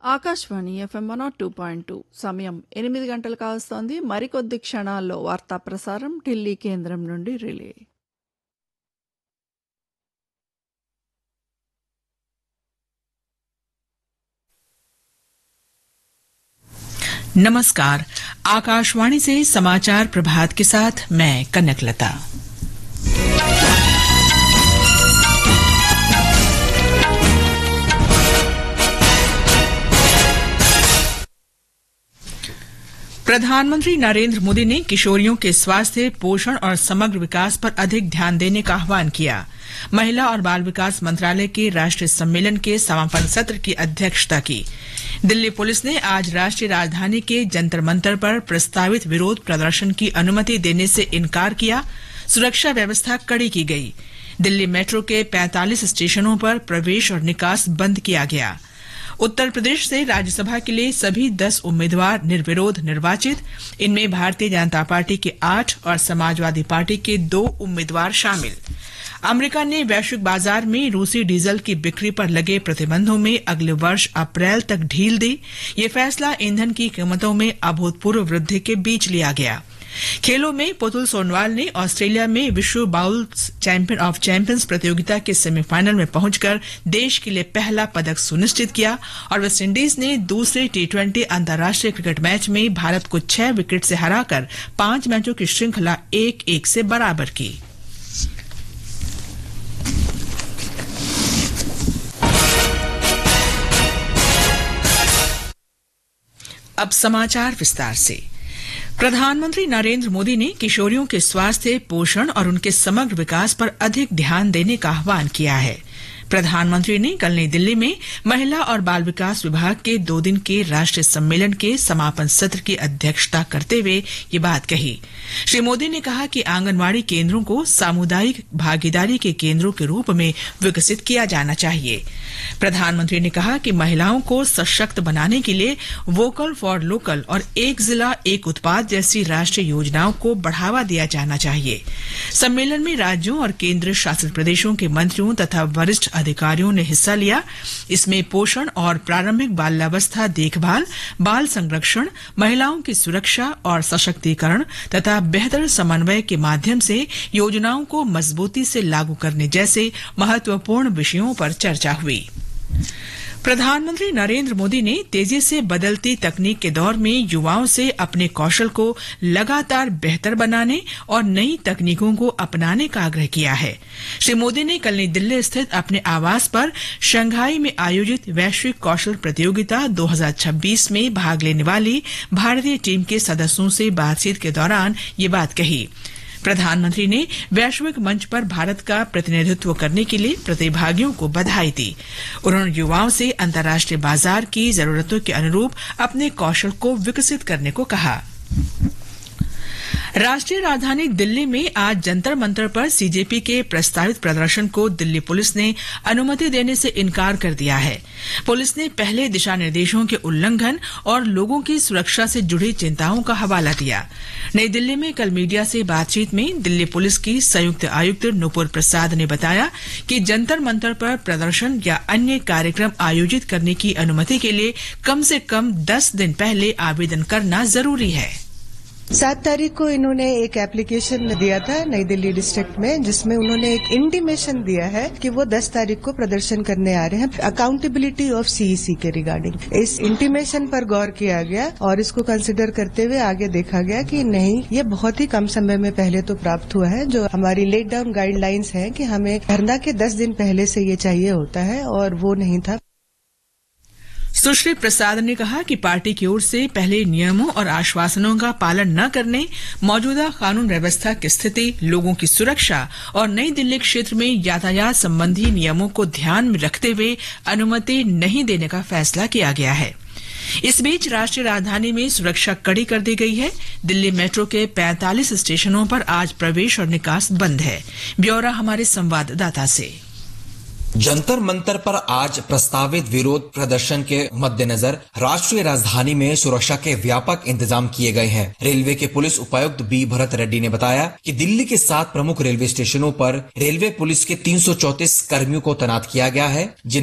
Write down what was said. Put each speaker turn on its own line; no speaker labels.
Akashvani FM 102.2 సమయం 8 గంటలు కావస్తోంది. మరికొద్ది క్షణాల్లో వార్తా ప్రసారం ఢిల్లీ కేంద్రం నుండి రిలే.
नमस्कार, आकाशवाणी से समाचार प्रभात के साथ मैं कनकलता। प्रधानमंत्री नरेंद्र मोदी ने किशोरियों के स्वास्थ्य, पोषण और समग्र विकास पर अधिक ध्यान देने का आह्वान किया। महिला और बाल विकास मंत्रालय के राष्ट्रीय सम्मेलन के समापन सत्र की अध्यक्षता की। दिल्ली पुलिस ने आज राष्ट्रीय राजधानी के जंतर मंतर पर प्रस्तावित विरोध प्रदर्शन की अनुमति देने से इनकार किया। सुरक्षा व्यवस्था कड़ी की गई। दिल्ली मेट्रो के 45 स्टेशनों पर प्रवेश और निकास बंद किया गया। उत्तर प्रदेश से राज्यसभा के लिए सभी 10 उम्मीदवार निर्विरोध निर्वाचित। इनमें भारतीय जनता पार्टी के 8 और समाजवादी पार्टी के 2 उम्मीदवार शामिल। अमेरिका ने वैश्विक बाजार में रूसी डीजल की बिक्री पर लगे प्रतिबंधों में अगले वर्ष अप्रैल तक ढील दी। ये फैसला ईंधन की कीमतों में अभूतपूर्व वृद्धि के बीच लिया गया। खेलों में पुतुल सोनवाल ने ऑस्ट्रेलिया में विश्व बाउल चैंपियन ऑफ चैंपियंस प्रतियोगिता के सेमीफाइनल में पहुंचकर देश के लिए पहला पदक सुनिश्चित किया और वेस्टइंडीज ने दूसरे T20 अंतर्राष्ट्रीय क्रिकेट मैच में भारत को 6 विकेट से हराकर 5 मैचों की श्रृंखला 1-1 से बराबर की। अब समाचार विस्तार से। प्रधानमंत्री नरेंद्र मोदी ने किशोरियों के स्वास्थ्य, पोषण और उनके समग्र विकास पर अधिक ध्यान देने का आह्वान किया है। प्रधानमंत्री ने कल नई दिल्ली में महिला और बाल विकास विभाग के 2 दिन के राष्ट्रीय सम्मेलन के समापन सत्र की अध्यक्षता करते हुए ये बात कही। श्री मोदी ने कहा कि आंगनवाड़ी केंद्रों को सामुदायिक भागीदारी के केंद्रों के रूप में विकसित किया जाना चाहिए। प्रधानमंत्री ने कहा कि महिलाओं को सशक्त बनाने के लिए वोकल फॉर लोकल और एक जिला एक उत्पाद जैसी राष्ट्रीय योजनाओं को बढ़ावा दिया जाना चाहिए। सम्मेलन में राज्यों और केंद्र शासित प्रदेशों के मंत्रियों तथा वरिष्ठ अधिकारियों ने हिस्सा लिया। इसमें पोषण और प्रारंभिक बाल्यावस्था देखभाल, बाल संरक्षण, महिलाओं की सुरक्षा और सशक्तिकरण तथा बेहतर समन्वय के माध्यम से योजनाओं को मजबूती से लागू करने जैसे महत्वपूर्ण विषयों पर चर्चा हुई। प्रधानमंत्री नरेंद्र मोदी ने तेजी से बदलती तकनीक के दौर में युवाओं से अपने कौशल को लगातार बेहतर बनाने और नई तकनीकों को अपनाने का आग्रह किया है। श्री मोदी ने कल नई दिल्ली स्थित अपने आवास पर शंघाई में आयोजित वैश्विक कौशल प्रतियोगिता 2026 में भाग लेने वाली भारतीय टीम के सदस्यों से बातचीत के दौरान ये बात कही। प्रधानमंत्री ने वैश्विक मंच पर भारत का प्रतिनिधित्व करने के लिए प्रतिभागियों को बधाई दी। उन्होंने युवाओं से अंतर्राष्ट्रीय बाजार की जरूरतों के अनुरूप अपने कौशल को विकसित करने को कहा। राष्ट्रीय राजधानी दिल्ली में आज जंतर मंतर पर सीजेपी के प्रस्तावित प्रदर्शन को दिल्ली पुलिस ने अनुमति देने से इनकार कर दिया है। पुलिस ने पहले दिशा निर्देशों के उल्लंघन और लोगों की सुरक्षा से जुड़ी चिंताओं का हवाला दिया। नई दिल्ली में कल मीडिया से बातचीत में दिल्ली पुलिस की संयुक्त आयुक्त नुपुर प्रसाद ने बताया कि जंतर मंतर पर प्रदर्शन या अन्य कार्यक्रम आयोजित करने की अनुमति के लिए कम से कम 10 दिन पहले आवेदन करना जरूरी है।
7 तारीख को इन्होंने एक एप्लीकेशन दिया था नई दिल्ली डिस्ट्रिक्ट में, जिसमें उन्होंने एक इंटीमेशन दिया है कि वो 10 तारीख को प्रदर्शन करने आ रहे हैं अकाउंटेबिलिटी ऑफ सीईसी के रिगार्डिंग। इस इंटीमेशन पर गौर किया गया और इसको कंसिडर करते हुए आगे देखा गया कि नहीं, ये बहुत ही कम समय में पहले तो प्राप्त हुआ है। जो हमारी लेट डाउन गाइडलाइंस है कि हमें धरना के 10 दिन पहले से ये चाहिए होता है और वो नहीं था।
सुश्री प्रसाद ने कहा कि पार्टी की ओर से पहले नियमों और आश्वासनों का पालन न करने, मौजूदा कानून व्यवस्था की स्थिति, लोगों की सुरक्षा और नई दिल्ली क्षेत्र में यातायात संबंधी नियमों को ध्यान में रखते हुए अनुमति नहीं देने का फैसला किया गया है। इस बीच राष्ट्रीय राजधानी में सुरक्षा कड़ी कर दी गई है। दिल्ली मेट्रो के 45 स्टेशनों पर आज प्रवेश और निकास बंद है। ब्यौरा हमारे संवाददाता से।
जंतर मंतर पर आज प्रस्तावित विरोध प्रदर्शन के मद्देनजर राष्ट्रीय राजधानी में सुरक्षा के व्यापक इंतजाम किए गए हैं। रेलवे के पुलिस उपायुक्त बी भरत रेड्डी ने बताया कि दिल्ली के 7 प्रमुख रेलवे स्टेशनों पर रेलवे पुलिस के 334 कर्मियों को तैनात किया गया है,